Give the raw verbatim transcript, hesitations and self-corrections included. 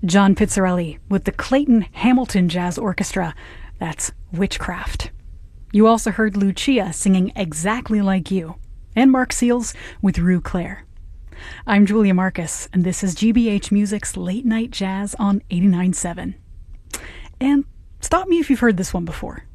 John Pizzarelli with the Clayton Hamilton Jazz Orchestra. That's Witchcraft. You also heard Lucia singing Exactly Like You, and Mark Seals with Rue Claire. I'm Julia Marcus, and this is G B H Music's Late Night Jazz on eighty-nine point seven. And stop me if you've heard this one before.